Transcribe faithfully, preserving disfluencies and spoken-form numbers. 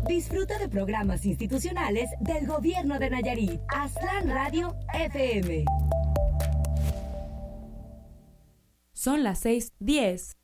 Disfruta de programas institucionales del Gobierno de Nayarit. Aztlán Radio F M. Son las seis diez.